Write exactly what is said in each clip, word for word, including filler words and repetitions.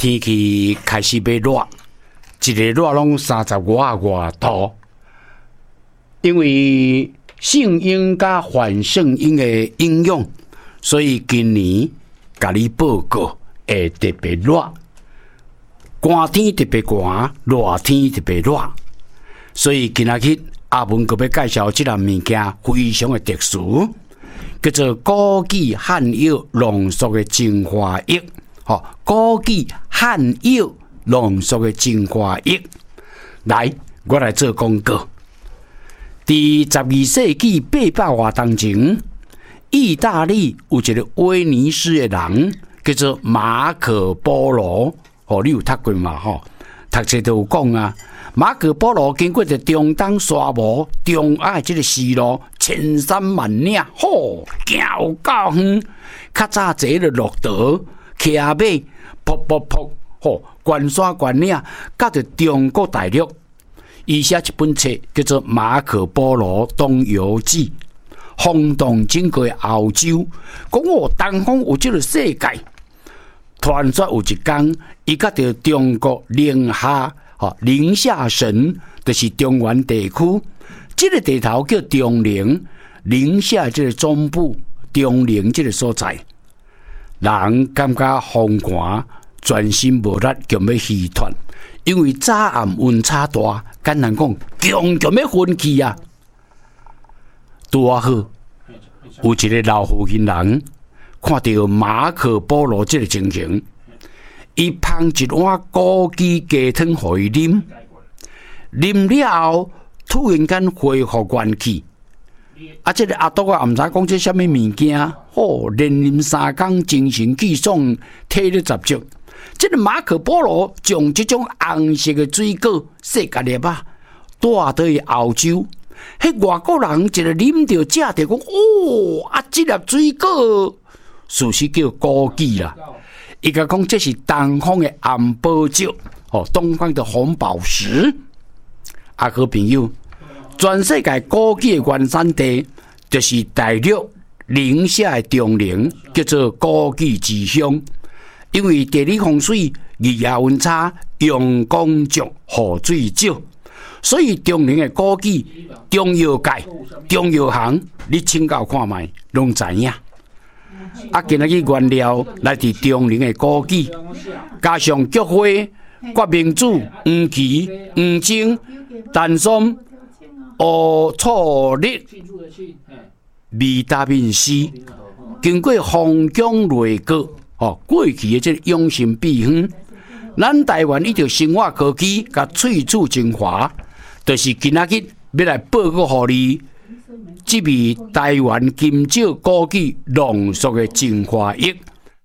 天气开始要热，一个热拢三十五啊外度，因为圣婴甲反圣婴的应用，所以今年甲你报告会特别热，寒天特别寒，热天特别热，所以今仔日阿文阁要介绍这样物件非常的特殊，叫做枸杞汉药浓缩的精华液。吼，枸杞汉药浓缩的精华液，来，我来做广告。伫十二世纪八百外当前，意大利有一个威尼斯的人叫做马可波罗，吼，你有读过嘛？吼，读册都有讲啊。马可波罗经过着中东沙漠、中亚这个丝路，千山万岭，吼，行有够远。较早坐了骆驼。骑马，噗噗噗，吼，关山关岭，到着中国大陆。伊写一本册叫做《马可波罗东游记》，轰动整个欧洲，讲哦，东方有这个世界。突然说有一天，伊甲着中国宁夏，吼，宁夏省，就是中原地区。这个地头叫中宁，宁夏这个中部，中宁这个所在。人感觉风寒，全身无力，强要虚脱，因为早暗温差大，简单讲，强强要昏去啊！拄啊好，有一个老妇人人看到马可波罗这个情形，伊烹一碗枸杞鸡汤互伊啉，啉了后突然间恢复元气。啊！这个阿督啊，毋知讲这什么物件，哦，连啉三工，精神气爽，体力十足。这个马可波罗将这种红色的水果、色甲粒啊，带到去欧洲。迄外国人一个啉着、食着，讲哦，啊，这粒水果事实叫枸杞啦。伊甲讲这是东方的红宝石，哦，东方的红宝石。啊，好朋友。全世界枸杞的原产地就是大陆宁夏的中宁，叫做枸杞之乡。因为地理风水、日夜温差、阳光足、雨水少，所以中宁的枸杞中药界、中药行，你请教看卖，拢知影。啊，今仔日原料来自中宁的枸杞，加上菊花、决明子、黄芪、黄精、丹松。乌醋栗、维他命 C， 经过红姜类果，哦，过去的这养生秘方，咱台湾一条生化科技甲萃取精华，就是今仔日要来报告互你，这味台湾金蕉枸杞浓缩的精华液。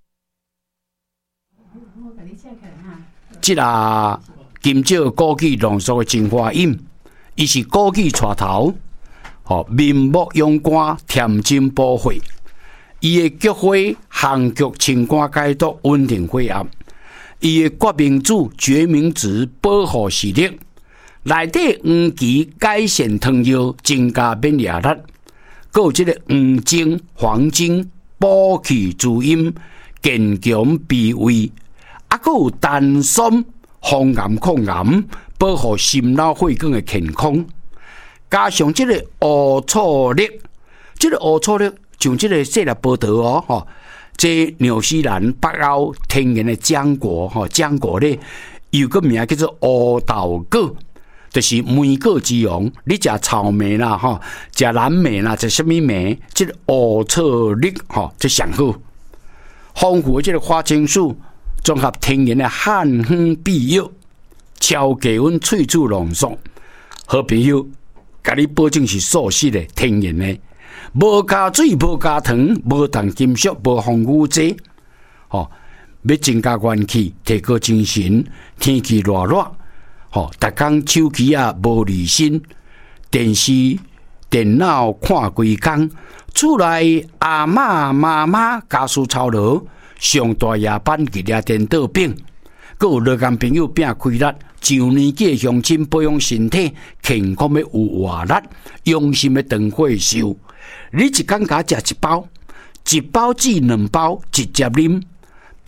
这啦金蕉枸杞浓缩的精华饮。伊是枸杞带头，吼面目勇敢，甜精补血。伊的菊花行菊清肝解毒，稳定血压。伊的决明子、决明子保护视力。内底黄芪改善汤药，增加免疫力。佮有这个黄精、黄精补气滋阴，健强脾胃。啊，佮有丹参防癌抗癌。保护心脑血管的健康，加上这个乌醋栗，这个乌醋栗像这个细粒葡萄哦，吼，这纽西兰北欧天然的浆果，吼，浆果咧有个名叫做乌豆果，就是莓果之王。你食草莓啦，吼，食蓝莓啦，食什么莓？这个乌醋栗，吼，这上好。丰富的这个花青素，综合天然的汉方秘药。超低温萃取浓缩，好朋友，甲你保证是素食的、天然的，无加水、无加糖、无重金属、无防腐剂。吼，要增加元气，提高精神。天气热热，吼，逐工手机啊无离身，电视、电脑看规工，厝内阿嬷、妈妈家事操劳，上大夜班日夜颠倒病。佮有热干朋友拼开力，上年纪乡亲保养身体，健康要有活力，用心要长岁寿。你一工甲食一包，一包至两包，直接啉，拍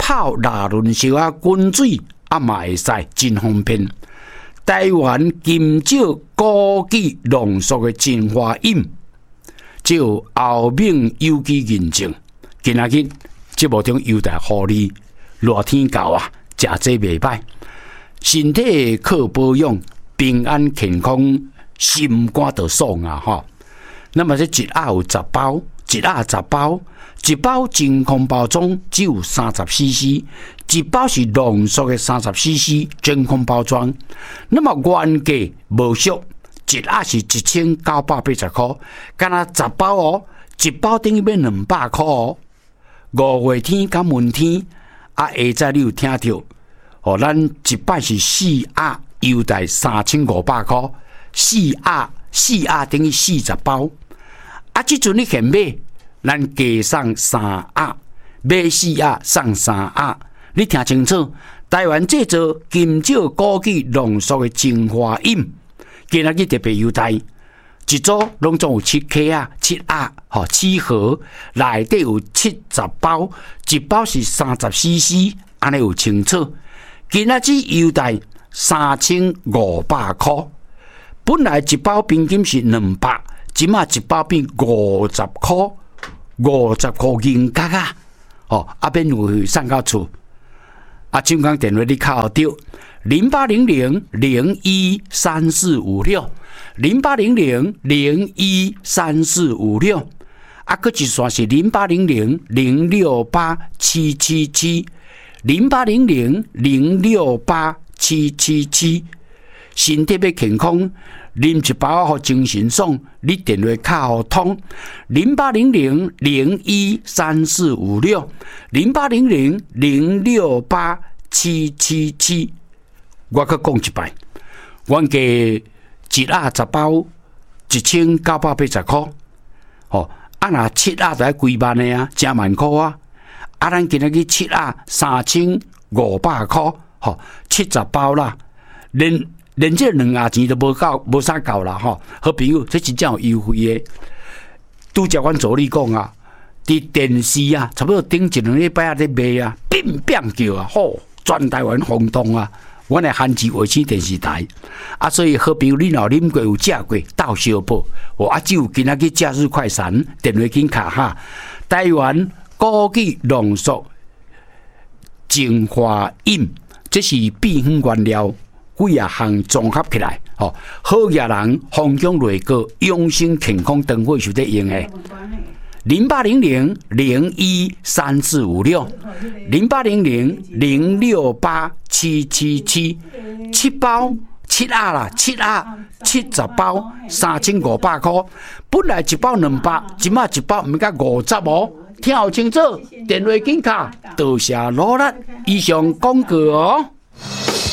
泡纳轮烧啊，滚水啊嘛会使，真方便。台湾金蕉枸杞浓缩的精华饮，就后面有机认证。今仔日节目中优待互你，热天到啊，食这袂歹，身体靠保养，平安健康，心肝就爽啊！哈。那么这一盒有十包，一盒十包，一包真空包装只有三十 C C， 一包是浓缩的三十 C C 真空包装。那么原价无俗，一盒是一千九百八十块，干那十包哦，一包等于要两百块哦。五月天甲文天啊，下早你有听到？哦，咱一摆是四盒优待三千五百块，四盒四盒等于四十包。啊，即阵你肯买，咱加送三盒，买四盒送三盒。你听清楚，台湾制造金蕉枸杞浓缩的精华饮，今仔日特别优待。一组拢总有七克啊，七盒，吼七盒，内底有七十包，一包是三十 C C， 安尼有清楚。今仔日优待三千五百块，本来一包平均是两百，今仔一包变五十块，五十块银角啊！哦，啊免费送到厝。啊，金刚电话你敲到零八零零零一三四五六。零八零零零一三四五六，啊，搁一线是零八零零零六八七七七，零八零零零六八七七七。身体要健康，啉一包互精神爽，你电话卡互通零八零零零一三四五六，零八零零零六八七七七。我搁讲一摆，原价。一盒十包，一千九百八十块。哦，啊那七盒就要几万的啊，真万块啊！啊，咱今仔日七盒三千五百块，吼、哦，七十包啦，连连这两盒钱都无够，无啥够啦，吼、哦。好朋友，这真正有优惠的。拄则阮助理讲啊，伫电视啊，差不多顶一两礼拜啊咧卖啊，乒乒叫啊，吼，全台湾轰动啊！阮的韩籍卫星电视台，啊，所以好朋友，你若啉过有食过到小宝，哦，啊，只有今仔日假日快闪，电话紧卡哈。台湾枸杞浓缩精华饮，这是变粉原料，几啊项综合起来，吼、哦，好野人芳香类果，养生健康灯会是得用的。零八零零零一三四五六，零八零零零六八七七七，七包七盒啦，七盒七十包，三千五百块。本来一包两百，今仔一包唔甲五十哦。听好清楚，电话紧卡，多谢努力。以上广告哦。